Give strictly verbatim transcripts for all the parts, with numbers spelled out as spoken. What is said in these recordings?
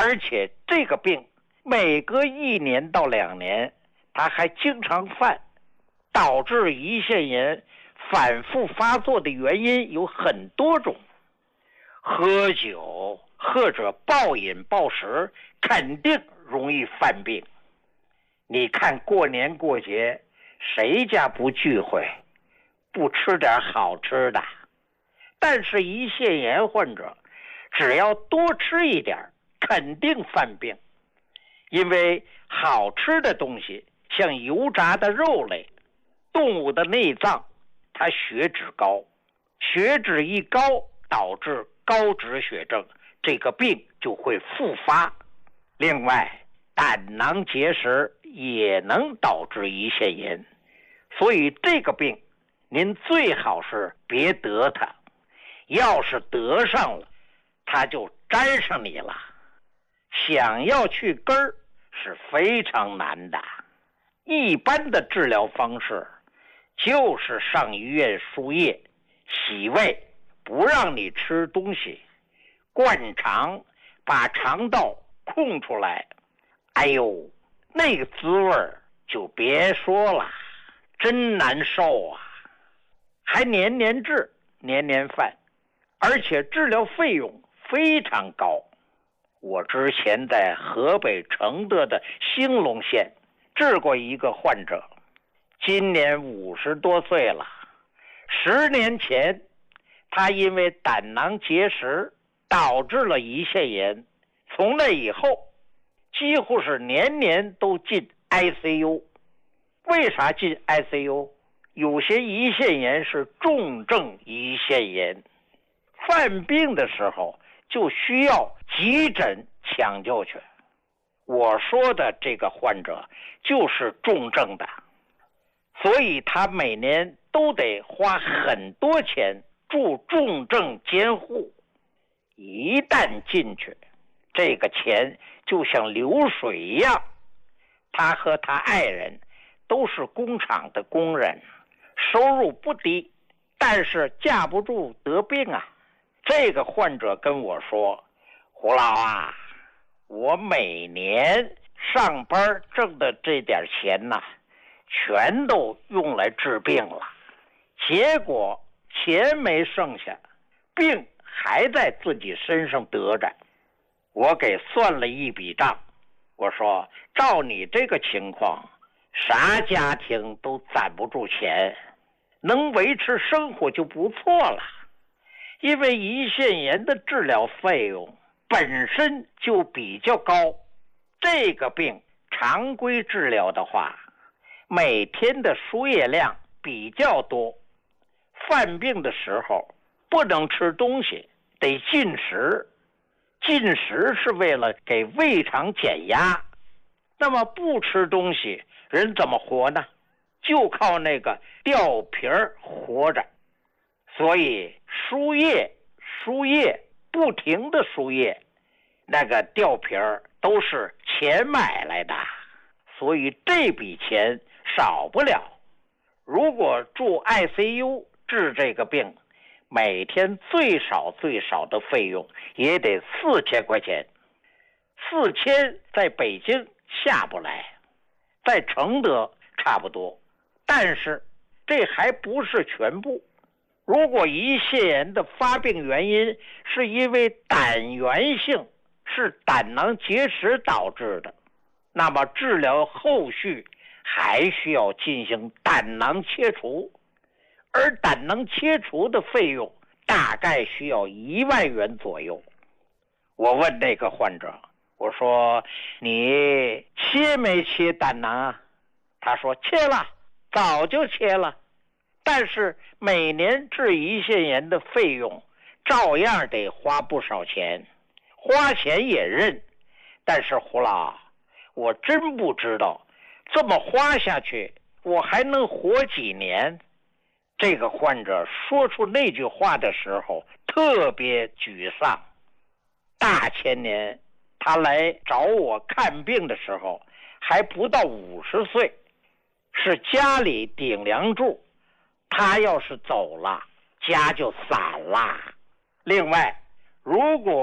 而且这个病每隔一年到两年他还经常犯，导致胰腺炎反复发作的原因有很多种。喝酒或者暴饮暴食肯定容易犯病。你看过年过节谁家不聚会，不吃点好吃的？但是胰腺炎患者只要多吃一点肯定犯病。因为好吃的东西像油炸的肉类、动物的内脏，它血脂高，血脂一高导致高脂血症，这个病就会复发。另外胆囊结石也能导致胰腺炎，所以这个病您最好是别得它，要是得上了它就沾上你了，想要去根儿是非常难的。一般的治疗方式就是上医院输液、洗胃，不让你吃东西，灌肠，把肠道空出来。哎呦，那个滋味就别说了，真难受啊！还年年治，年年犯，而且治疗费用非常高。我之前在河北承德的兴隆县治过一个患者，今年五十多岁了。十年前他因为胆囊结石导致了胰腺炎，从那以后几乎是年年都进 I C U。 为啥进 I C U？ 有些胰腺炎是重症胰腺炎，犯病的时候就需要急诊抢救去。我说的这个患者就是重症的，所以他每年都得花很多钱住重症监护。一旦进去，这个钱就像流水一样。他和他爱人都是工厂的工人，收入不低，但是架不住得病啊。这个患者跟我说，胡老啊，我每年上班挣的这点钱呢，全都用来治病了，结果钱没剩下，病还在自己身上得着。我给算了一笔账，我说照你这个情况，啥家庭都攒不住钱，能维持生活就不错了。因为胰腺炎的治疗费用本身就比较高，这个病常规治疗的话，每天的输液量比较多，犯病的时候不能吃东西，得进食。进食是为了给胃肠减压，那么不吃东西人怎么活呢？就靠那个吊瓶活着。所以输液输液不停的输液，那个吊瓶都是钱买来的，所以这笔钱少不了。如果住 I C U 治这个病，每天最少最少的费用也得四千块钱。四千在北京下不来，在承德差不多，但是这还不是全部。如果胰腺炎的发病原因是因为胆源性，是胆囊结石导致的，那么治疗后续还需要进行胆囊切除，而胆囊切除的费用大概需要一万元左右。我问那个患者，我说你切没切胆囊啊？他说切了，早就切了，但是每年治胰腺炎的费用照样得花不少钱，花钱也认。但是胡老，我真不知道这么花下去我还能活几年。这个患者说出那句话的时候特别沮丧。大前年他来找我看病的时候还不到五十岁，是家里顶梁柱，他要是走了家就散了。另外如果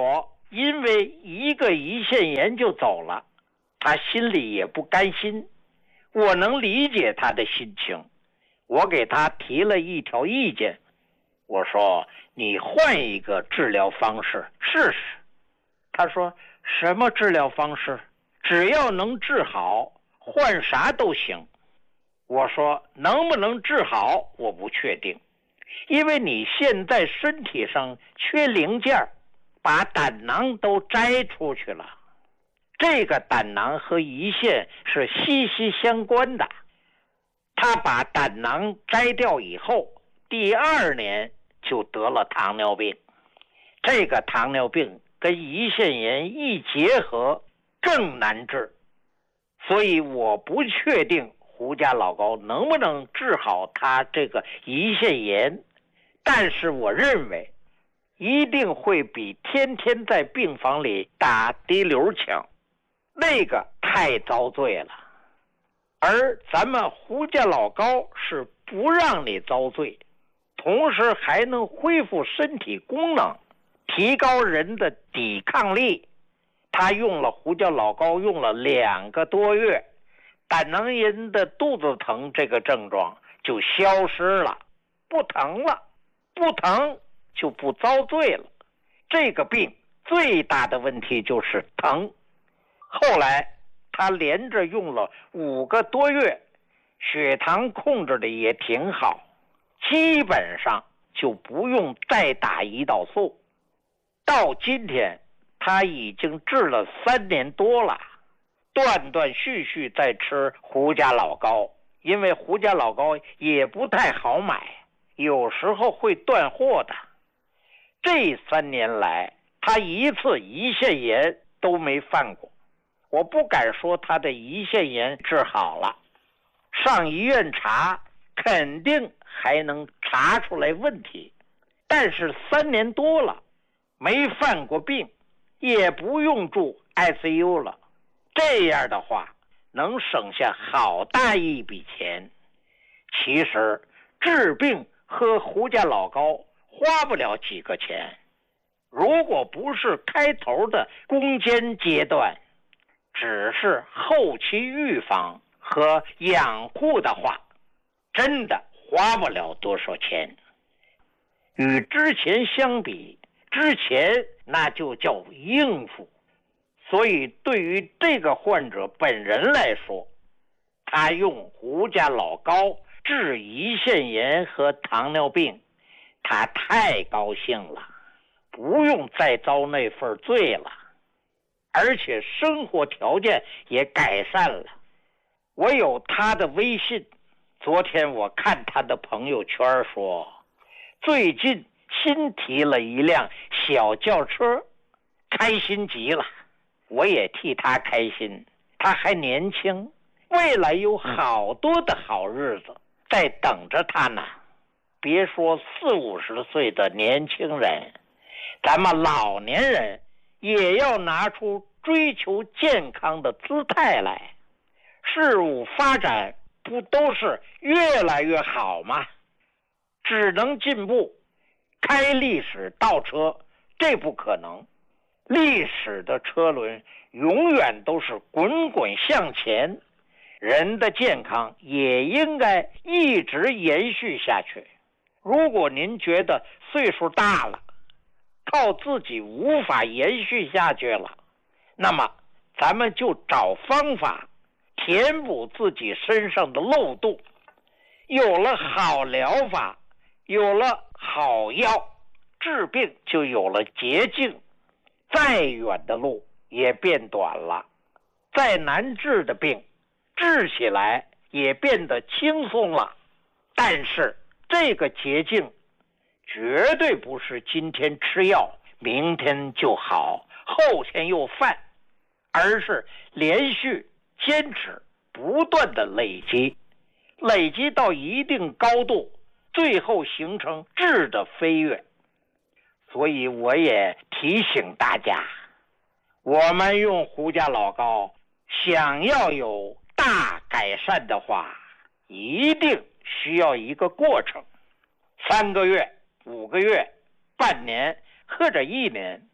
因为一个胰腺炎就走了，他心里也不甘心。我能理解他的心情，我给他提了一条意见，我说你换一个治疗方式试试。他说什么治疗方式？只要能治好，换啥都行。我说能不能治好我不确定，因为你现在身体上缺零件，把胆囊都摘出去了。这个胆囊和胰腺是息息相关的，他把胆囊摘掉以后，第二年就得了糖尿病。这个糖尿病跟胰腺炎一结合更难治，所以我不确定胡家老高能不能治好他这个胰腺炎，但是我认为一定会比天天在病房里打滴流强，那个太遭罪了。而咱们胡家老高是不让你遭罪，同时还能恢复身体功能，提高人的抵抗力。他用了胡家老高用了两个多月，胆囊炎的肚子疼这个症状就消失了，不疼了，不疼就不遭罪了。这个病最大的问题就是疼。后来他连着用了五个多月，血糖控制的也挺好，基本上就不用再打胰岛素。到今天他已经治了三年多了，断断续续在吃胡家老高，因为胡家老高也不太好买，有时候会断货的。这三年来他一次胰腺炎都没犯过，我不敢说他的胰腺炎治好了，上医院查肯定还能查出来问题，但是三年多了没犯过病，也不用住 I C U 了，这样的话能省下好大一笔钱。其实治病喝胡家老高花不了几个钱，如果不是开头的攻坚阶段，只是后期预防和养护的话，真的花不了多少钱。与之前相比，之前那就叫应付。所以对于这个患者本人来说，他用胡家老高治胰腺炎和糖尿病，他太高兴了，不用再遭那份罪了，而且生活条件也改善了。我有他的微信，昨天我看他的朋友圈说，最近新提了一辆小轿车，开心极了。我也替他开心，他还年轻，未来有好多的好日子在等着他呢。别说四五十岁的年轻人，咱们老年人也要拿出追求健康的姿态来。事物发展不都是越来越好吗？只能进步，开历史倒车这不可能。历史的车轮永远都是滚滚向前，人的健康也应该一直延续下去。如果您觉得岁数大了，靠自己无法延续下去了，那么咱们就找方法填补自己身上的漏洞。有了好疗法，有了好药，治病就有了捷径，再远的路也变短了，再难治的病治起来也变得轻松了。但是这个捷径绝对不是今天吃药明天就好，后天又犯，而是连续坚持不断的累积，累积到一定高度，最后形成质的飞跃。所以我也提醒大家，我们用胡家老高想要有大改善的话，一定需要一个过程，三个月、五个月、半年或者一年，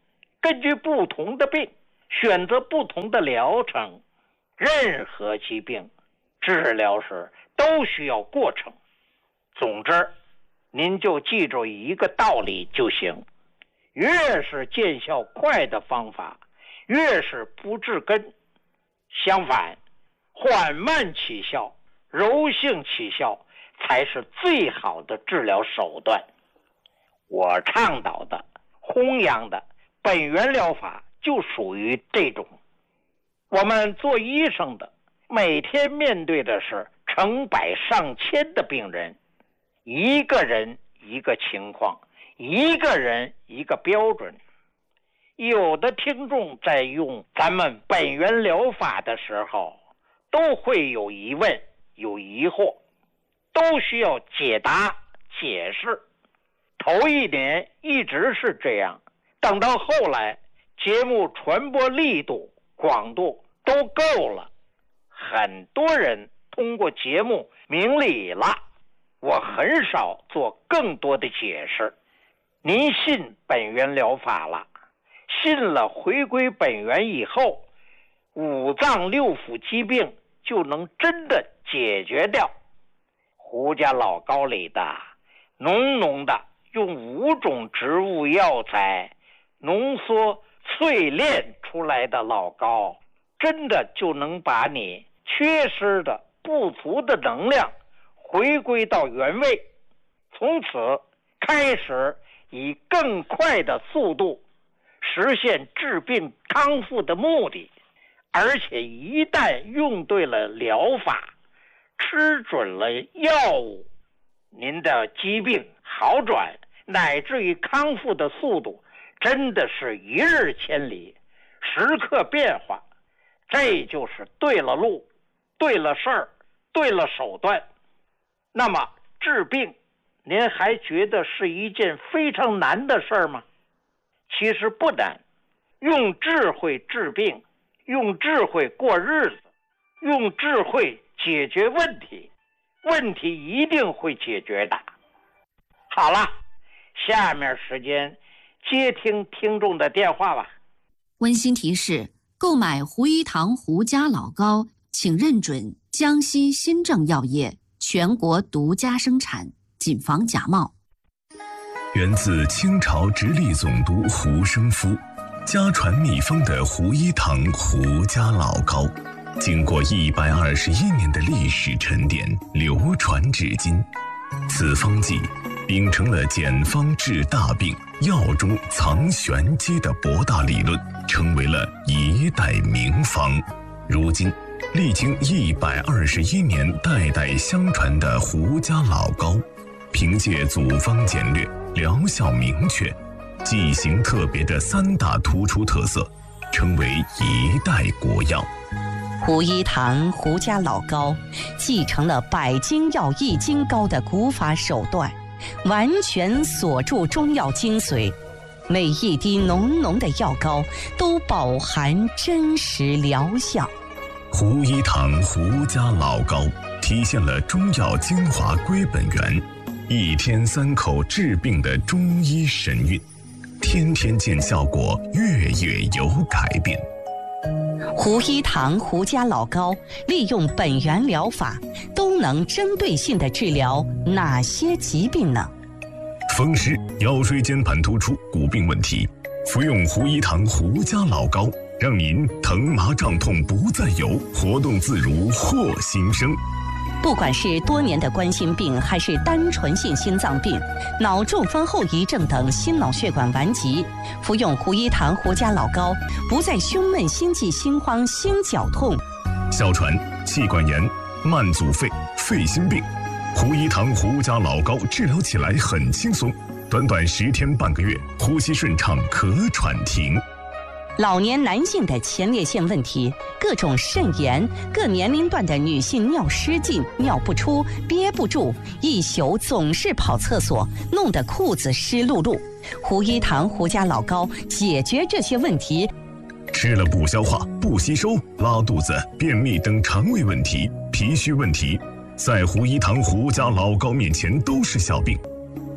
根据不同的病选择不同的疗程。任何疾病治疗时都需要过程。总之，您就记住一个道理就行，越是见效快的方法，越是不治根。相反，缓慢起效、柔性起效才是最好的治疗手段。我倡导的、弘扬的本源疗法就属于这种。我们做医生的每天面对的是成百上千的病人，一个人一个情况，一个人一个标准。有的听众在用咱们本源疗法的时候，都会有疑问、有疑惑，都需要解答、解释。头一年一直是这样，等到后来，节目传播力度、广度都够了，很多人通过节目明理了。我很少做更多的解释。您信本源疗法了，信了回归本源以后，五脏六腑疾病就能真的解决掉。胡家老膏里的浓浓的用五种植物药材浓缩淬炼出来的老膏，真的就能把你缺失的不足的能量回归到原位，从此开始以更快的速度实现治病康复的目的。而且一旦用对了疗法，吃准了药物，您的疾病好转乃至于康复的速度真的是一日千里，时刻变化。这就是对了路，对了事儿，对了手段。那么治病，您还觉得是一件非常难的事儿吗？其实不难，用智慧治病，用智慧过日子，用智慧解决问题，问题一定会解决的。好了，下面时间接听听众的电话吧。 温馨提示：购买胡一堂胡家老膏，请认准江西新政药业全国独家生产，谨防假冒。 源自清朝直隶总督胡生夫，家传秘方的胡一堂胡家老膏，经过一百二十一年的历史沉淀，流传至今。此方剂秉承了简方治大病、药中藏玄机的博大理论，成为了一代名方。如今历经一百二十一年代代相传的胡家老膏，凭借组方简略、疗效明确、剂型特别的三大突出特色，成为一代国药。 胡一堂胡家老膏继承了百金药益精膏的古法手段，完全锁住中药精髓，每一滴浓浓的药膏都饱含真实疗效。 胡一堂胡家老膏体现了中药精华归本源，一天三口治病的中医神韵，天天见效果，月月有改变。 胡一堂胡家老膏利用本源疗法，都能针对性地治疗哪些疾病呢？ 风湿、腰椎间盘突出、骨病问题，服用胡一堂胡家老膏，让您疼麻胀痛不再有，活动自如获新生。 不管是多年的冠心病，还是单纯性心脏病、脑中风后遗症等心脑血管顽疾，服用胡一堂胡家老膏，不再胸闷、心悸、心慌、心绞痛。 哮喘、气管炎、慢阻肺、肺心病，胡一堂胡家老膏治疗起来很轻松，短短十天半个月，呼吸顺畅，咳喘停。 老年男性的前列腺问题，各种肾炎，各年龄段的女性尿失禁、尿不出、憋不住，一宿总是跑厕所，弄得裤子湿漉漉。胡一堂胡家老膏解决这些问题。 吃了不消化、不吸收、拉肚子、便秘等肠胃问题、脾虚问题，在胡一堂胡家老膏面前都是小病。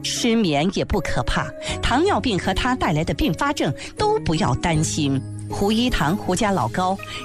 失眠也不可怕，糖尿病和它带来的并发症都不要担心。胡一堂胡家老膏